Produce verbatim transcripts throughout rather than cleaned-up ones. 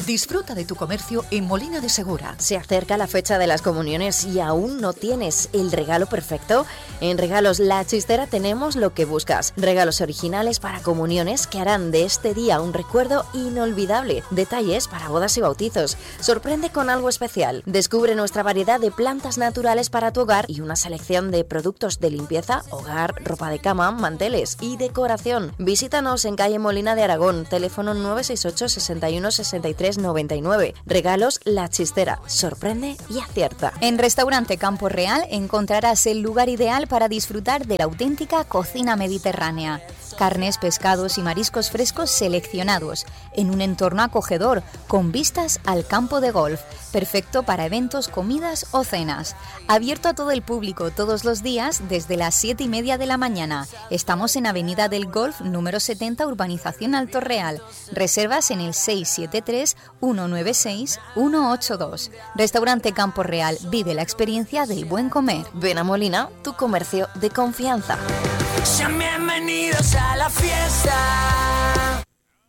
Disfruta de tu comercio en Molina de Segura. ¿Se acerca la fecha de las comuniones y aún no tienes el regalo perfecto? En Regalos La Chistera tenemos lo que buscas. Regalos originales para comuniones que harán de este día un recuerdo inolvidable. Detalles para bodas y bautizos. Sorprende con algo especial. Descubre nuestra variedad de plantas naturales para tu hogar y una selección de productos de limpieza, hogar, ropa de cama, manteles y decoración. Visítanos en calle Molina de Aragón, teléfono nueve seis ocho, sesenta y uno, sesenta y tres, noventa y nueve. Regalos La Chistera. Sorprende y acierta. En Restaurante Campo Real encontrarás el lugar ideal para disfrutar de la auténtica cocina mediterránea. Carnes, pescados y mariscos frescos seleccionados, en un entorno acogedor, con vistas al campo de golf, perfecto para eventos, comidas o cenas. Abierto a todo el público todos los días desde las siete y media de la mañana. Estamos en Avenida del Golf, número setenta, Urbanización Alto Real. Reservas en el seis siete tres, uno nueve seis, uno ocho dos. Restaurante Campo Real, vive la experiencia del buen comer. Ven a Molina, tu comercio de confianza. Sean bienvenidos a la fiesta.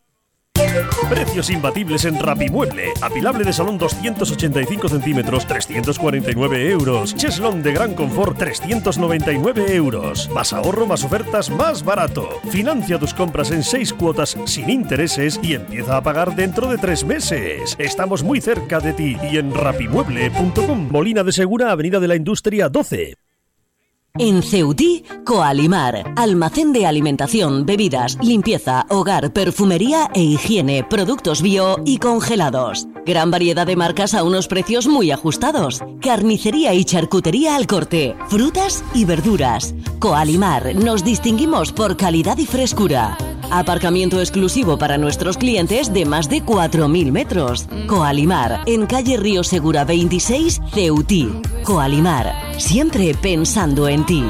Precios imbatibles en Rapimueble. Apilable de salón doscientos ochenta y cinco centímetros, trescientos cuarenta y nueve euros. Cheslón de gran confort, trescientos noventa y nueve euros. Más ahorro, más ofertas, más barato. Financia tus compras en seis cuotas sin intereses y empieza a pagar dentro de tres meses. Estamos muy cerca de ti y en rapimueble punto com. Molina de Segura, Avenida de la Industria doce. En Ceutí, Coalimar, almacén de alimentación, bebidas, limpieza, hogar, perfumería e higiene, productos bio y congelados. Gran variedad de marcas a unos precios muy ajustados. Carnicería y charcutería al corte, frutas y verduras. Coalimar, nos distinguimos por calidad y frescura. Aparcamiento exclusivo para nuestros clientes de más de cuatro mil metros. Coalimar, en calle Río Segura veintiséis, Ceutí. Coalimar, siempre pensando en ti.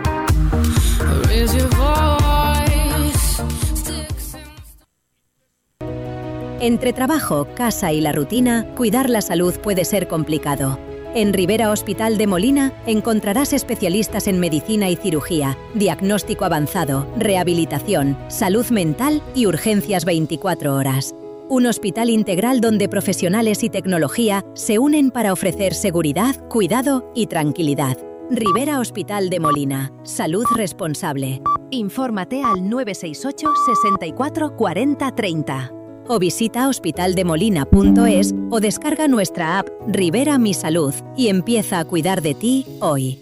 Entre trabajo, casa y la rutina, cuidar la salud puede ser complicado. En Rivera Hospital de Molina encontrarás especialistas en medicina y cirugía, diagnóstico avanzado, rehabilitación, salud mental y urgencias veinticuatro horas. Un hospital integral donde profesionales y tecnología se unen para ofrecer seguridad, cuidado y tranquilidad. Rivera Hospital de Molina. Salud responsable. Infórmate al nueve seis ocho, sesenta y cuatro, cuarenta, treinta. O visita hospitaldemolina punto es o descarga nuestra app Rivera Mi Salud y empieza a cuidar de ti hoy.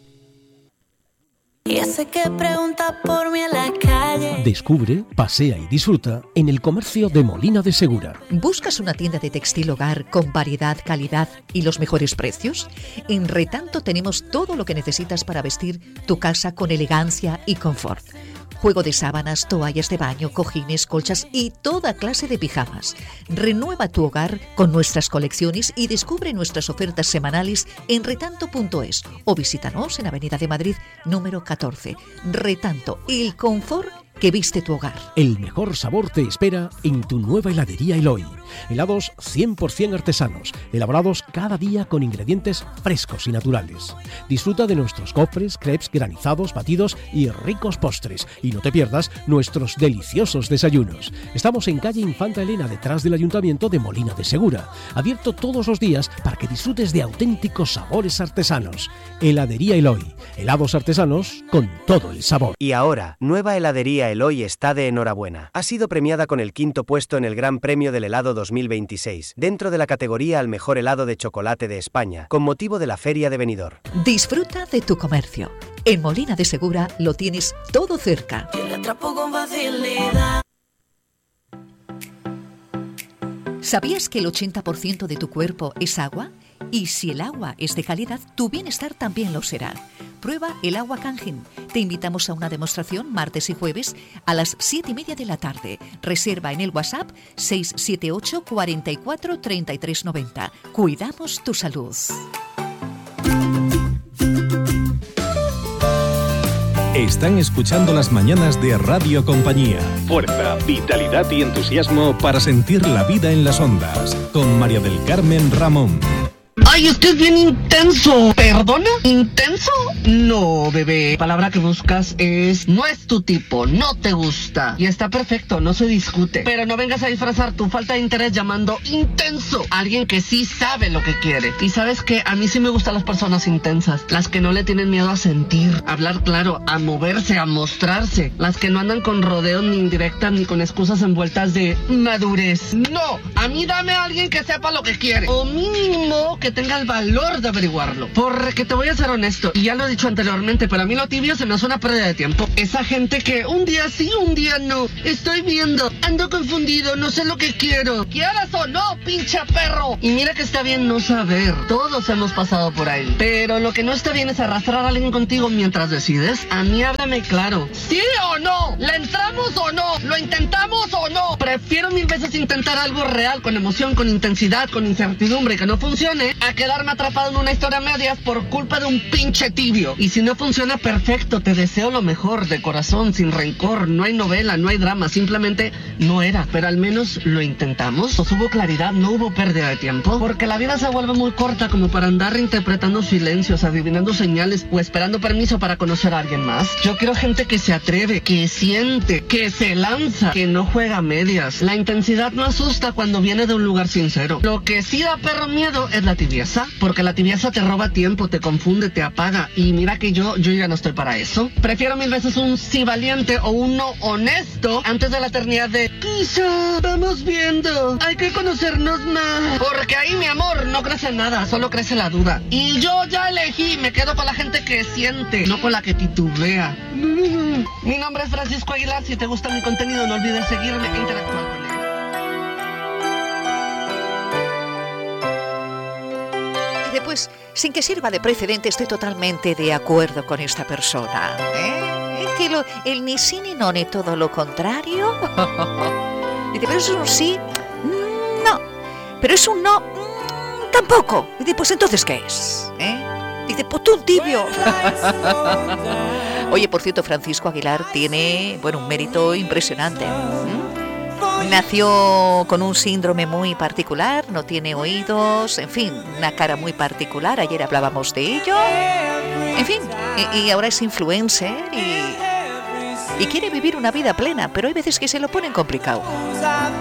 Y ese que pregunta por mí en la calle. Descubre, pasea y disfruta en el comercio de Molina de Segura. ¿Buscas una tienda de textil hogar con variedad, calidad y los mejores precios? En Retanto tenemos todo lo que necesitas para vestir tu casa con elegancia y confort. Juego de sábanas, toallas de baño, cojines, colchas y toda clase de pijamas. Renueva tu hogar con nuestras colecciones y descubre nuestras ofertas semanales en retanto punto es o visítanos en Avenida de Madrid número catorce. Retanto, el confort que viste tu hogar. El mejor sabor te espera en tu nueva heladería Eloy. Helados cien por ciento artesanos, elaborados cada día con ingredientes frescos y naturales. Disfruta de nuestros cofres, crepes, granizados, batidos y ricos postres. Y no te pierdas nuestros deliciosos desayunos. Estamos en calle Infanta Elena, detrás del Ayuntamiento de Molina de Segura. Abierto todos los días para que disfrutes de auténticos sabores artesanos. Heladería Eloy. Helados artesanos con todo el sabor. Y ahora, nueva heladería Eloy está de enhorabuena. Ha sido premiada con el quinto puesto en el Gran Premio del Helado dos mil veintiséis, dentro de la categoría al mejor helado de chocolate de España, con motivo de la Feria de Benidorm. Disfruta de tu comercio. En Molina de Segura lo tienes todo cerca. Yo le atrapo con facilidad. ¿Sabías que el ochenta por ciento de tu cuerpo es agua? Y si el agua es de calidad, tu bienestar también lo será. Prueba el agua Kangen. Te invitamos a una demostración martes y jueves a las siete y media de la tarde. Reserva en el WhatsApp seis siete ocho, cuarenta y cuatro, treinta y tres noventa. Cuidamos tu salud. Están escuchando las mañanas de Radio Compañía. Fuerza, vitalidad y entusiasmo para sentir la vida en las ondas. Con María del Carmen Ramón. Ay, es que es bien intenso. ¿Perdona? ¿Intenso? No, bebé. La palabra que buscas es no es tu tipo, no te gusta. Y está perfecto, no se discute. Pero no vengas a disfrazar tu falta de interés llamando intenso a alguien que sí sabe lo que quiere. Y sabes que a mí sí me gustan las personas intensas, las que no le tienen miedo a sentir, a hablar claro, a moverse, a mostrarse, las que no andan con rodeos ni indirectas ni con excusas envueltas de madurez. No, a mí dame a alguien que sepa lo que quiere, o mínimo que tenga el valor de averiguarlo. Porque te voy a ser honesto, y ya lo he dicho anteriormente, pero a mí lo tibio se me hace una pérdida de tiempo. Esa gente que un día sí, un día no, estoy viendo, ando confundido, no sé lo que quiero. ¿Quieras o no, pinche perro? Y mira que está bien no saber, todos hemos pasado por ahí. Pero lo que no está bien es arrastrar a alguien contigo mientras decides. A mí háblame claro, ¿sí o no? ¿Le entramos o no? ¿Lo intentamos o no? Prefiero mil veces intentar algo real, con emoción, con intensidad, con incertidumbre y que no funcione, a quedarme atrapado en una historia a medias por culpa de un pinche tibio. Y si no funciona, perfecto, te deseo lo mejor, de corazón, sin rencor. No hay novela, no hay drama, simplemente no era. Pero al menos lo intentamos. Pues hubo claridad, no hubo pérdida de tiempo. Porque la vida se vuelve muy corta como para andar interpretando silencios, adivinando señales o esperando permiso para conocer a alguien más. Yo quiero gente que se atreve, que siente, que se lanza, que no juega a medias. La intensidad no asusta cuando viene de un lugar sincero. Lo que sí da perro miedo es la tibieza, porque la tibieza te roba tiempo, te confunde, te apaga. Y mira que yo, yo ya no estoy para eso. Prefiero mil veces un sí valiente o un no honesto antes de la eternidad de quizá vamos viendo, hay que conocernos más. Porque ahí, mi amor, no crece nada, solo crece la duda. Y yo ya elegí, me quedo con la gente que siente, no con la que titubea. Mi nombre es Francisco Aguilar. Si te gusta mi contenido, no olvides seguirme e interactuar con él. Y después, sin que sirva de precedente, estoy totalmente de acuerdo con esta persona. ¿eh? Es que lo, el ni sí ni no, ni todo lo contrario. Dice, pero es un sí, no. Pero es un no, tampoco. Y dice, pues entonces, ¿qué es? ¿Eh? Dice, pues tú un tibio. Oye, por cierto, Francisco Aguilar tiene, bueno, un mérito impresionante. ¿Mm? Nació con un síndrome muy particular, no tiene oídos, en fin, una cara muy particular. Ayer hablábamos de ello. En fin, y, y ahora es influencer y, y quiere vivir una vida plena, pero hay veces que se lo ponen complicado.